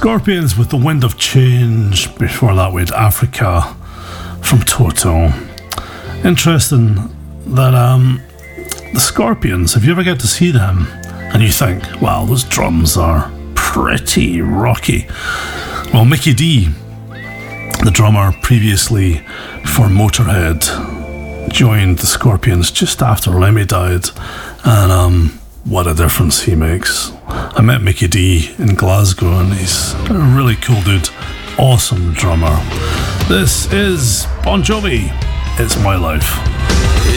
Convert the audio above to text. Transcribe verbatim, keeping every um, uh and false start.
Scorpions with The Wind of Change. Before that we had Africa from Toto. Interesting that um, the Scorpions, if you ever get to see them and you think, wow, those drums are pretty rocky. Well, Mikkey Dee, the drummer previously for Motorhead, joined the Scorpions just after Lemmy died, and um, what a difference he makes. I met Mikkey Dee in Glasgow and he's a really cool dude, awesome drummer. This is Bon Jovi, It's My Life.